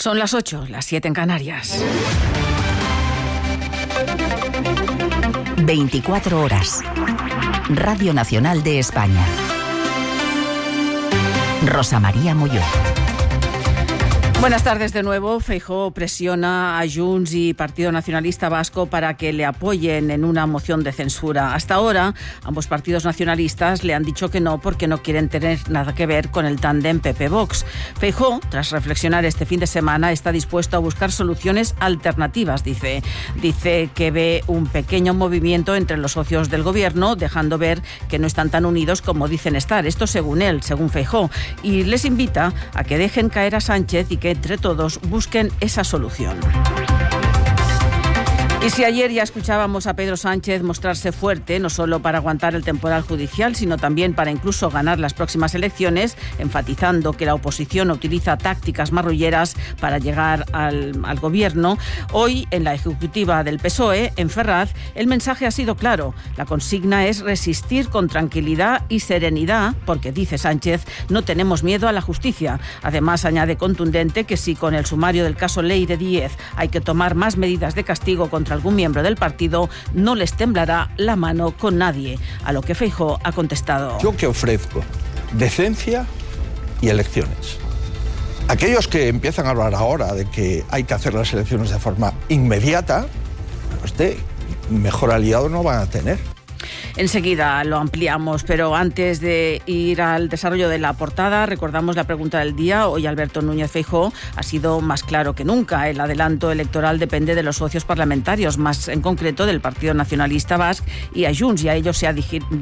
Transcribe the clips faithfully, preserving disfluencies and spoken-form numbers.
Son las ocho, las siete en Canarias. veinticuatro horas. Radio Nacional de España. Rosa María Molló. Buenas tardes de nuevo. Feijóo presiona a Junts y Partido Nacionalista Vasco para que le apoyen en una moción de censura. Hasta ahora, ambos partidos nacionalistas le han dicho que no porque no quieren tener nada que ver con el tándem P P-Vox. Feijóo, tras reflexionar este fin de semana, está dispuesto a buscar soluciones alternativas, dice. Dice que ve un pequeño movimiento entre los socios del gobierno, dejando ver que no están tan unidos como dicen estar. Esto según él, según Feijóo. Y les invita a que dejen caer a Sánchez y que entre todos busquen esa solución. Y si ayer ya escuchábamos a Pedro Sánchez mostrarse fuerte, no solo para aguantar el temporal judicial, sino también para incluso ganar las próximas elecciones, enfatizando que la oposición utiliza tácticas marrulleras para llegar al, al gobierno, hoy en la ejecutiva del P S O E, en Ferraz, el mensaje ha sido claro. La consigna es resistir con tranquilidad y serenidad, porque, dice Sánchez, no tenemos miedo a la justicia. Además, añade contundente que si con el sumario del caso Leire Díez hay que tomar más medidas de castigo contra algún miembro del partido, no les temblará la mano con nadie. A lo que Feijóo ha contestado: yo que ofrezco decencia y elecciones. Aquellos que empiezan a hablar ahora de que hay que hacer las elecciones de forma inmediata, usted mejor aliado no van a tener. Enseguida lo ampliamos, pero antes de ir al desarrollo de la portada, recordamos la pregunta del día. Hoy Alberto Núñez Feijóo ha sido más claro que nunca. El adelanto electoral depende de los socios parlamentarios, más en concreto del Partido Nacionalista Vasco y a Junts, y a ellos se ha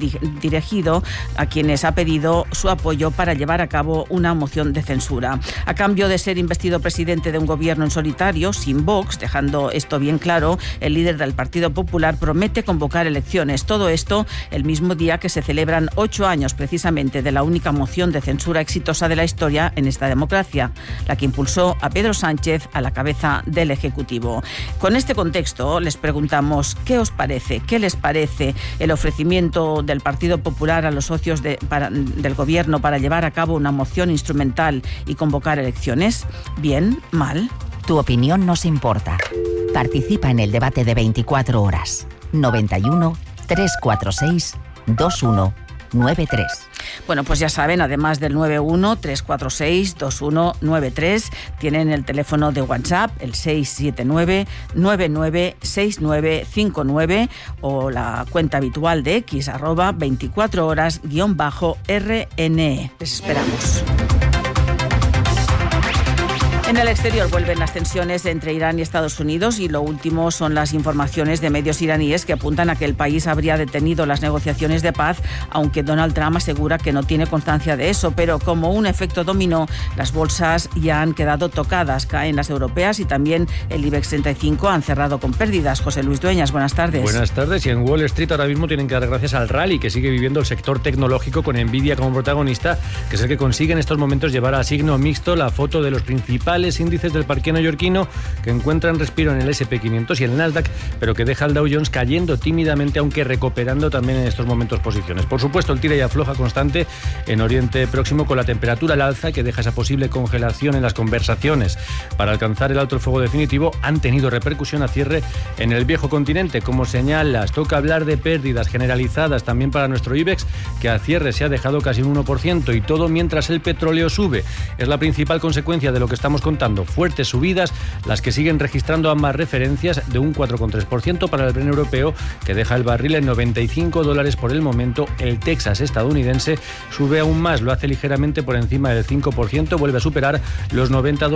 dirigido a quienes ha pedido su apoyo para llevar a cabo una moción de censura. A cambio de ser investido presidente de un gobierno en solitario, sin Vox, dejando esto bien claro, el líder del Partido Popular promete convocar elecciones. Todo esto el mismo día que se celebran ocho años precisamente de la única moción de censura exitosa de la historia en esta democracia, la que impulsó a Pedro Sánchez a la cabeza del Ejecutivo. Con este contexto les preguntamos ¿qué os parece? ¿Qué les parece el ofrecimiento del Partido Popular a los socios de, para, del Gobierno para llevar a cabo una moción instrumental y convocar elecciones? ¿Bien? ¿Mal? Tu opinión nos importa. Participa en el debate de veinticuatro horas. noventa y uno, trescientos cuarenta y seis, veintiuno noventa y tres. Bueno, pues ya saben, además del nueve uno, tres cuatro seis, dos uno nueve tres, tienen el teléfono de WhatsApp, el seis siete nueve, nueve nueve seis nueve cinco nueve, o la cuenta habitual de X, arroba veinticuatro horas guión bajo R N E. Les esperamos. En el exterior vuelven las tensiones entre Irán y Estados Unidos, y lo último son las informaciones de medios iraníes que apuntan a que el país habría detenido las negociaciones de paz, aunque Donald Trump asegura que no tiene constancia de eso. Pero como un efecto dominó, las bolsas ya han quedado tocadas. Caen las europeas y también el IBEX treinta y cinco han cerrado con pérdidas. José Luis Dueñas, buenas tardes. Buenas tardes. Y en Wall Street ahora mismo tienen que dar gracias al rally que sigue viviendo el sector tecnológico, con Nvidia como protagonista, que es el que consigue en estos momentos llevar a signo mixto la foto de los principales índices del parque neoyorquino, que encuentran respiro en el ese and pe quinientos y el Nasdaq, pero que deja al Dow Jones cayendo tímidamente, aunque recuperando también en estos momentos posiciones. Por supuesto, el tira y afloja constante en Oriente Próximo, con la temperatura al alza, que deja esa posible congelación en las conversaciones para alcanzar el alto el fuego definitivo. Han tenido repercusión a cierre en el viejo continente, como señalas. Toca hablar de pérdidas generalizadas también para nuestro IBEX, que a cierre se ha dejado casi un uno por ciento, y todo mientras el petróleo sube. Es la principal consecuencia de lo que estamos contando. Fuertes subidas, las que siguen registrando ambas referencias, de un cuatro coma tres por ciento para el Brent europeo, que deja el barril en noventa y cinco dólares por el momento. El Texas estadounidense sube aún más, lo hace ligeramente por encima del cinco por ciento, vuelve a superar los noventa dólares.